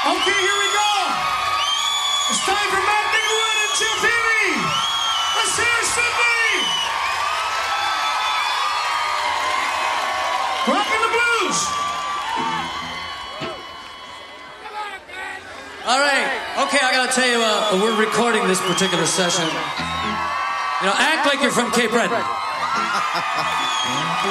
Okay, here we go. It's time for Matt Minglewood and Jeff Healey. Let's hear somebody. Rockin' the blues. All right. Okay, I gotta tell you, we're recording this particular session. You know, act like you're from Cape Breton.